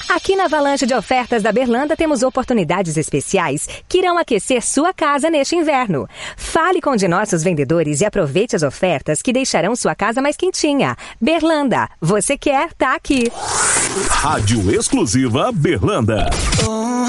Aqui na Avalanche de Ofertas da Berlanda temos oportunidades especiais que irão aquecer sua casa neste inverno. Fale com um de nossos vendedores e aproveite as ofertas que deixarão sua casa mais quentinha. Berlanda, você quer, tá aqui. Rádio Exclusiva Berlanda.